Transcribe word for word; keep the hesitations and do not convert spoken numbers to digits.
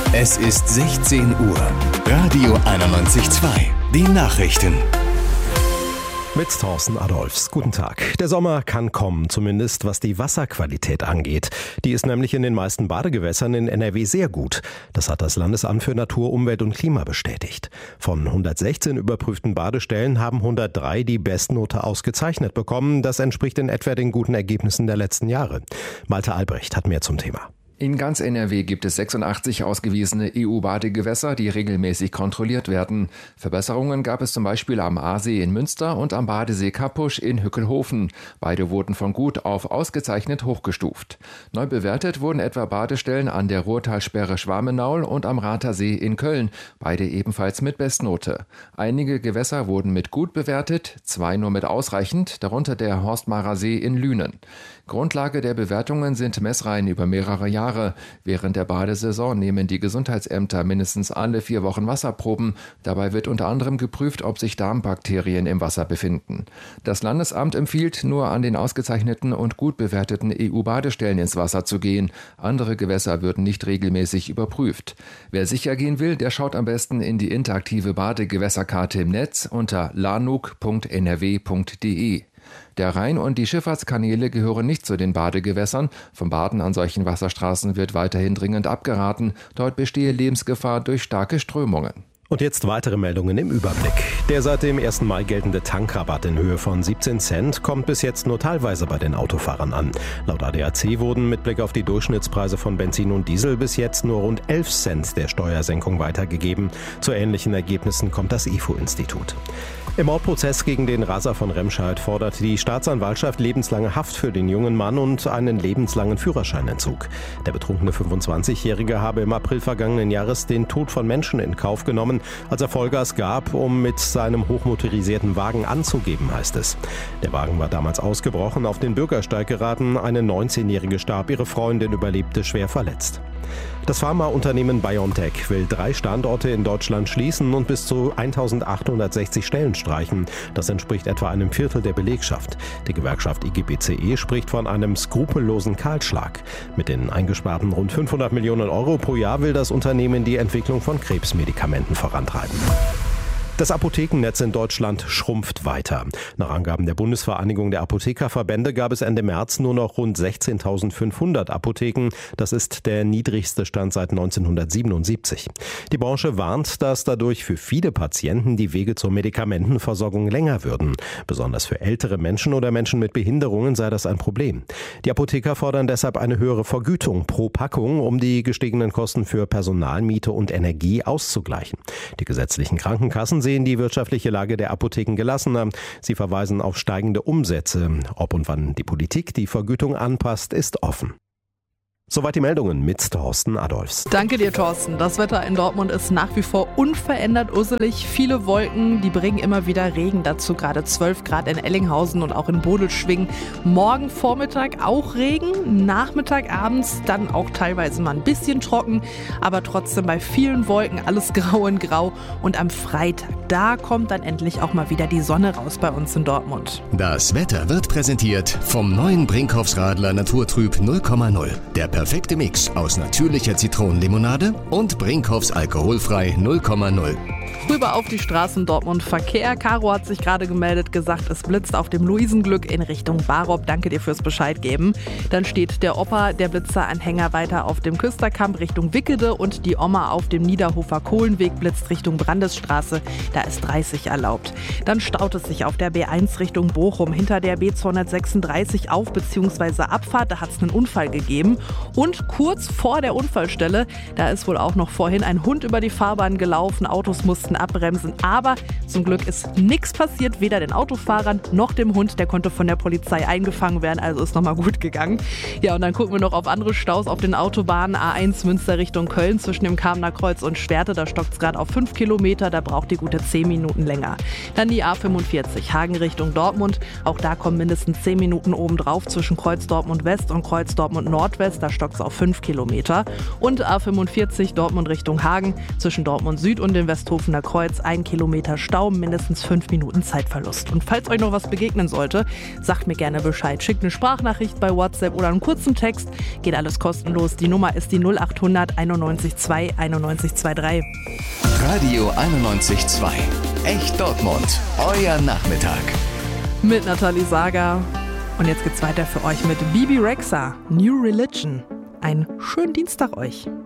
Es ist sechzehn Uhr. Radio einundneunzig Komma zwei. Die Nachrichten. Mit Thorsten Adolfs. Guten Tag. Der Sommer kann kommen, zumindest was die Wasserqualität angeht. Die ist nämlich in den meisten Badegewässern in N R W sehr gut. Das hat das Landesamt für Natur, Umwelt und Klima bestätigt. Von hundertsechzehn überprüften Badestellen haben hundertdrei die Bestnote ausgezeichnet bekommen. Das entspricht in etwa den guten Ergebnissen der letzten Jahre. Malte Albrecht hat mehr zum Thema. In ganz N R W gibt es sechsundachtzig ausgewiesene E U-Badegewässer, die regelmäßig kontrolliert werden. Verbesserungen gab es zum Beispiel am Aasee in Münster und am Badesee Kappusch in Hückelhofen. Beide wurden von gut auf ausgezeichnet hochgestuft. Neu bewertet wurden etwa Badestellen an der Ruhrtalsperre Schwamenaul und am Rather-See in Köln, beide ebenfalls mit Bestnote. Einige Gewässer wurden mit gut bewertet, zwei nur mit ausreichend, darunter der Horstmarer See in Lünen. Grundlage der Bewertungen sind Messreihen über mehrere Jahre. Während der Badesaison nehmen die Gesundheitsämter mindestens alle vier Wochen Wasserproben. Dabei wird unter anderem geprüft, ob sich Darmbakterien im Wasser befinden. Das Landesamt empfiehlt, nur an den ausgezeichneten und gut bewerteten E U-Badestellen ins Wasser zu gehen. Andere Gewässer würden nicht regelmäßig überprüft. Wer sicher gehen will, der schaut am besten in die interaktive Badegewässerkarte im Netz unter lanuk punkt n r w punkt d e. Der Rhein und die Schifffahrtskanäle gehören nicht zu den Badegewässern. Vom Baden an solchen Wasserstraßen wird weiterhin dringend abgeraten. Dort bestehe Lebensgefahr durch starke Strömungen. Und jetzt weitere Meldungen im Überblick. Der seit dem ersten Mai geltende Tankrabatt in Höhe von siebzehn Cent kommt bis jetzt nur teilweise bei den Autofahrern an. Laut A D A C wurden mit Blick auf die Durchschnittspreise von Benzin und Diesel bis jetzt nur rund elf Cent der Steuersenkung weitergegeben. Zu ähnlichen Ergebnissen kommt das I F O-Institut. Im Mordprozess gegen den Raser von Remscheid fordert die Staatsanwaltschaft lebenslange Haft für den jungen Mann und einen lebenslangen Führerscheinentzug. Der betrunkene fünfundzwanzigjährige habe im April vergangenen Jahres den Tod von Menschen in Kauf genommen, als er Vollgas gab, um mit seinem hochmotorisierten Wagen anzugeben, heißt es. Der Wagen war damals ausgebrochen, auf den Bürgersteig geraten. Eine neunzehnjährige starb, ihre Freundin überlebte schwer verletzt. Das Pharmaunternehmen BioNTech will drei Standorte in Deutschland schließen und bis zu eintausendachthundertsechzig Stellen streichen. Das entspricht etwa einem Viertel der Belegschaft. Die Gewerkschaft I G B C E spricht von einem skrupellosen Kahlschlag. Mit den eingesparten rund fünfhundert Millionen Euro pro Jahr will das Unternehmen die Entwicklung von Krebsmedikamenten vorantreiben. Das Apothekennetz in Deutschland schrumpft weiter. Nach Angaben der Bundesvereinigung der Apothekerverbände gab es Ende März nur noch rund sechzehntausendfünfhundert Apotheken. Das ist der niedrigste Stand seit neunzehnhundertsiebenundsiebzig. Die Branche warnt, dass dadurch für viele Patienten die Wege zur Medikamentenversorgung länger würden. Besonders für ältere Menschen oder Menschen mit Behinderungen sei das ein Problem. Die Apotheker fordern deshalb eine höhere Vergütung pro Packung, um die gestiegenen Kosten für Personal, Miete und Energie auszugleichen. Die gesetzlichen Krankenkassen sehen die wirtschaftliche Lage der Apotheken gelassener. Sie verweisen auf steigende Umsätze. Ob und wann die Politik die Vergütung anpasst, ist offen. Soweit die Meldungen mit Thorsten Adolfs. Danke dir, Thorsten. Das Wetter in Dortmund ist nach wie vor unverändert usselig. Viele Wolken, die bringen immer wieder Regen dazu. Gerade zwölf Grad in Ellinghausen und auch in Bodelschwingh. Morgen Vormittag auch Regen, Nachmittag, abends dann auch teilweise mal ein bisschen trocken. Aber trotzdem bei vielen Wolken alles grau in grau. Und am Freitag, da kommt dann endlich auch mal wieder die Sonne raus bei uns in Dortmund. Das Wetter wird präsentiert vom neuen Brinkhoffs Radler Naturtrüb null Komma null. Der perfekte Mix aus natürlicher Zitronenlimonade und Brinkhoffs alkoholfrei null Komma null. Rüber auf die Straßen Dortmund Verkehr. Caro hat sich gerade gemeldet, gesagt, es blitzt auf dem Luisenglück in Richtung Barop. Danke dir fürs Bescheid geben. Dann steht der Opa, der Blitzeranhänger, weiter auf dem Küsterkamp Richtung Wickede und die Oma auf dem Niederhofer Kohlenweg blitzt Richtung Brandesstraße. Da ist dreißig erlaubt. Dann staut es sich auf der B eins Richtung Bochum hinter der B zweihundertsechsunddreißig auf bzw. Abfahrt. Da hat es einen Unfall gegeben. Und kurz vor der Unfallstelle, da ist wohl auch noch vorhin ein Hund über die Fahrbahn gelaufen. Autos mussten abbremsen, aber zum Glück ist nichts passiert, weder den Autofahrern noch dem Hund. Der konnte von der Polizei eingefangen werden, also ist nochmal gut gegangen. Ja, und dann gucken wir noch auf andere Staus auf den Autobahnen. A eins Münster Richtung Köln zwischen dem Kamener Kreuz und Schwerte, da stockt es gerade auf fünf Kilometer, da braucht die gute zehn Minuten länger. Dann die A fünfundvierzig Hagen Richtung Dortmund, auch da kommen mindestens zehn Minuten obendrauf zwischen Kreuz Dortmund West und Kreuz Dortmund Nordwest, da da stockt es auf fünf Kilometer. Und A fünfundvierzig Dortmund Richtung Hagen, zwischen Dortmund Süd und dem Westhofener Kreuz, ein Kilometer Stau, mindestens fünf Minuten Zeitverlust. Und falls euch noch was begegnen sollte, sagt mir gerne Bescheid. Schickt eine Sprachnachricht bei WhatsApp oder einen kurzen Text. Geht alles kostenlos. Die Nummer ist die null acht hundert einundneunzig zwei einundneunzig dreiundzwanzig. Radio einundneunzig Komma zwei. Echt Dortmund. Euer Nachmittag. Mit Nathalie Sager. Und jetzt geht's weiter für euch mit Bibi Rexha, New Religion. Einen schönen Dienstag euch.